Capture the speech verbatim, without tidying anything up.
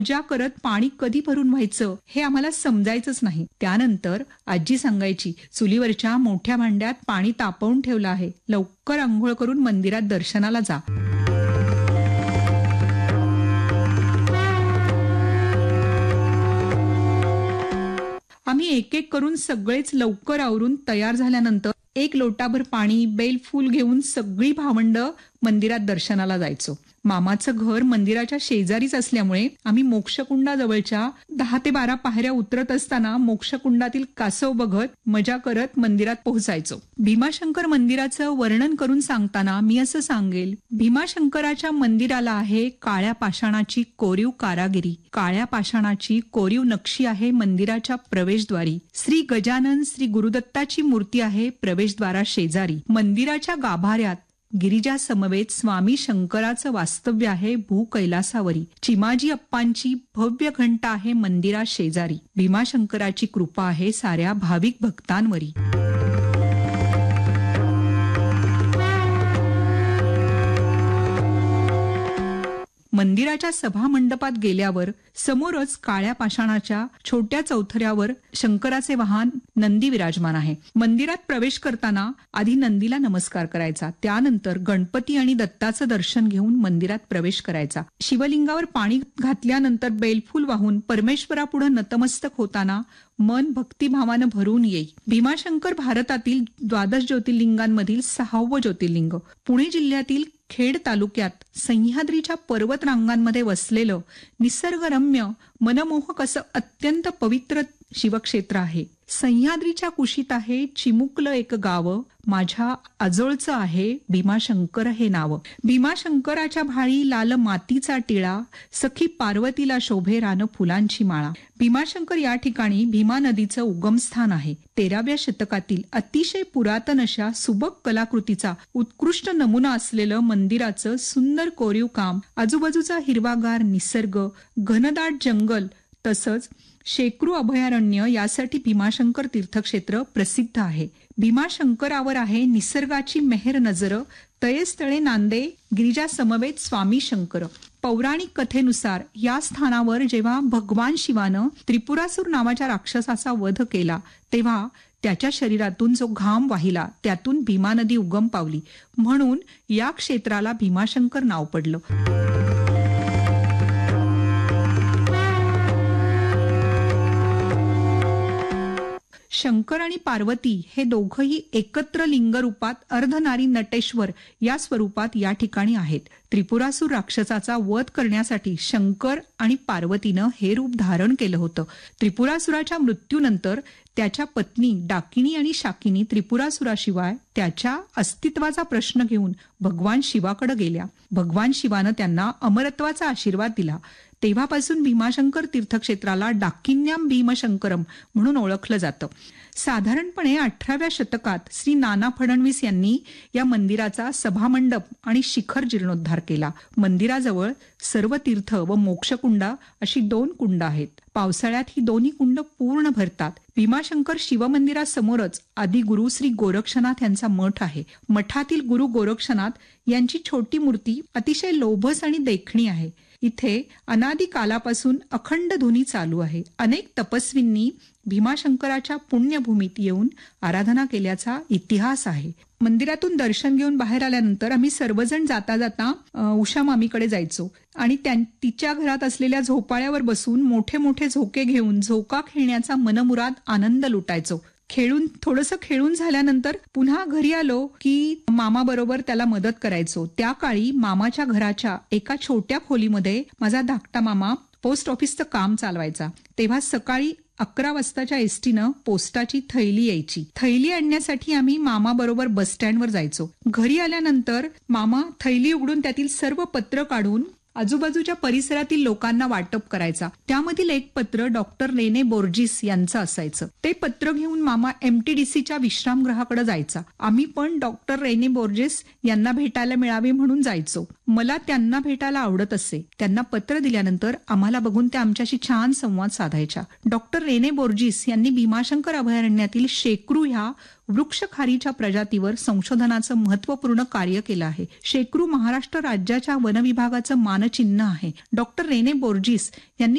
मजा करत पाणी कधी भरून व्हायचं हे आम्हाला समजायचंच नाही. त्यानंतर आजी सांगायची, चुलीवरच्या मोठ्या भांड्यात पाणी तापवून ठेवलं आहे, लवकर अंघोळ करून मंदिरात दर्शनाला जा. आम्ही एक एक करून सगळेच लवकर आवरून तयार झाल्यानंतर एक लोटाभर पाणी, बेलफूल घेऊन सगळी भावंड मंदिरात दर्शनाला जायचो. मामाचं घर मंदिराच्या शेजारीच असल्यामुळे आम्ही मोक्षकुंडाजवळच्या दहा ते बारा पायऱ्या उतरत असताना मोक्षकुंडातील कासव बघत मजा करत मंदिरात पोहोचायचो. भीमाशंकर मंदिराचं वर्णन करून सांगताना मी असं सांगेल, भीमाशंकराच्या मंदिराला आहे काळ्या पाषाणाची कोरीव कारागिरी. काळ्या पाषाणाची कोरीव नक्षी आहे मंदिराच्या प्रवेशद्वारी. श्री गजानन श्री गुरुदत्ताची मूर्ती आहे प्रवेशद्वारा शेजारी. मंदिराच्या गाभाऱ्यात गिरिजा समवेत स्वामी शंकराचं वास्तव्य आहे भू कैलासावरी. चिमाजी अप्पांची भव्य घंटा आहे मंदिरा शेजारी. भीमाशंकराची कृपा आहे साऱ्या भाविक भक्तांवरी. मंदिराच्या सभा मंडपात गेल्यावर समोरच काळ्या पाषाणाच्या छोट्या चौथऱ्यावर शंकराचे वाहन नंदी विराजमान आहे. मंदिरात प्रवेश करताना आधी नंदीला नमस्कार करायचा, त्यानंतर गणपती आणि दत्ताचं दर्शन घेऊन मंदिरात प्रवेश करायचा. शिवलिंगावर पाणी घातल्यानंतर बेलफूल वाहून परमेश्वरापुढे नतमस्तक होताना मन भक्तिभावानं भरून येई. भीमाशंकर भारतातील द्वादश ज्योतिर्लिंगांमधील सहावं ज्योतिर्लिंग. पुणे जिल्ह्यातील खेड तालुक्यात सह्याद्रीच्या पर्वत रांगांमध्ये वसलेलं निसर्गरम्य मनमोहक असं अत्यंत पवित्र शिवक्षेत्र आहे. सह्याद्रीच्या कुशीत आहे चिमुकलं एक गाव, माझ्या आजोळचं आहे भीमाशंकर हे नाव. भीमाशंकराच्या भाळी लाल मातीचा टिळा, सखी पार्वतीला शोभे रान फुलांची माळा. भीमाशंकर या ठिकाणी भीमा नदीचं उगमस्थान आहे. तेराव्या शतकातील अतिशय पुरातन अशा सुबक कलाकृतीचा उत्कृष्ट नमुना असलेलं मंदिराचं सुंदर कोरीव काम, आजूबाजूचा हिरवागार निसर्ग, घनदाट जंगल तसंच शेकरू अभयारण्य यासाठी भीमाशंकर तीर्थक्षेत्र प्रसिद्ध आहे. भीमाशंकरावर आहे निसर्गाची मेहर नजर, तळेस्थळे नांदे गिरिजा समवेत स्वामी शंकर. पौराणिक कथेनुसार या स्थानावर जेव्हा भगवान शिवानं त्रिपुरासूर नावाच्या राक्षसाचा वध केला तेव्हा त्याच्या शरीरातून जो घाम वाहिला त्यातून भीमा नदी उगम पावली, म्हणून या क्षेत्राला भीमाशंकर नाव पडलं. शंकर आणि पार्वती हे दोघंही एकत्र लिंग रूपात अर्धनारी नटेश्वर या स्वरूपात या ठिकाणी आहेत. त्रिपुरासूर राक्षसाचा वध करण्यासाठी शंकर आणि पार्वतीनं हे रूप धारण केलं होतं. त्रिपुरासुराच्या मृत्यूनंतर त्याच्या पत्नी डाकिनी आणि शाकिनी त्रिपुरासुराशिवाय त्याच्या अस्तित्वाचा प्रश्न घेऊन भगवान शिवाकडे गेल्या. भगवान शिवानं त्यांना अमरत्वाचा आशीर्वाद दिला. तेव्हापासून भीमाशंकर तीर्थक्षेत्राला डाकिन्याम भीमशंकरम म्हणून ओळखलं जातं. साधारणपणे अठराव्या शतकात श्री नाना फडणवीस यांनी या मंदिराचा सभामंडप आणि शिखर जीर्णोद्धार केला. मंदिराजवळ सर्व तीर्थ व मोक्षकुंडा अशी दोन कुंड आहेत. पावसाळ्यात ही दोन्ही कुंड पूर्ण भरतात. भीमाशंकर शिवमंदिरासमोरच आदी गुरु श्री गोरक्षनाथ यांचा मठ आहे. मठातील गुरु गोरक्षनाथ यांची छोटी मूर्ती अतिशय लोभस आणि देखणी आहे. इथे अनादी कालापासून अखंड धुनी चालू आहे. अनेक तपस्वींनी भीमाशंकराच्या पुण्यभूमीत येऊन आराधना केल्याचा इतिहास आहे. मंदिरातून दर्शन घेऊन बाहेर आल्यानंतर आम्ही सर्वजण जाता जाता उषा मामीकडे जायचो आणि तिच्या घरात असलेल्या झोपाळ्यावर बसून मोठे मोठे झोके घेऊन झोका खेळण्याचा मनमुराद आनंद लुटायचो. खेळून थोडंसं खेळून झाल्यानंतर पुन्हा घरी आलो की मामा बरोबर त्याला मदत करायचो. त्या काळी मामाच्या घराच्या एका छोट्या खोलीमध्ये माझा धाकटा मामा पोस्ट ऑफिसचं काम चालवायचा. तेव्हा सकाळी अकरा वाजताच्या एसटीनं पोस्टाची थैली यायची. थैली आणण्यासाठी आम्ही मामा बरोबर बस स्टँडवर जायचो. घरी आल्यानंतर मामा थैली उघडून त्यातील सर्व पत्र काढून आजूबाजूच्या परिसरातील लोकांना वाटप करायचा. त्यामधील एक पत्र डॉक्टर रेने बोर्जिस यांचं असायचं. ते पत्र घेऊन मामा एमटीडीसीच्या विश्रामगृहाकडे जायचा. आम्ही पण डॉक्टर रेने बोर्जिस यांना भेटायला मिळावे म्हणून जायचो. मला त्यांना भेटायला आवडत असे. त्यांना पत्र दिल्यानंतर आम्हाला बघून त्या आमच्याशी छान संवाद साधायच्या. डॉक्टर रेने बोर्जिस यांनी भीमाशंकर अभयारण्यातील शेकरू ह्या वृक्षखारीच्या प्रजातीवर संशोधनाचं महत्वपूर्ण कार्य केलं आहे. शेकरू महाराष्ट्र राज्याच्या वन विभागाचं मानचिन्ह आहे. डॉक्टर रेने बोर्जिस यांनी